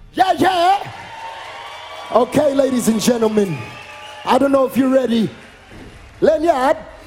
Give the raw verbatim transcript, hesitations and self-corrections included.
Yeah, yeah. Okay, ladies and gentlemen, I don't know if you're ready. Lanyard.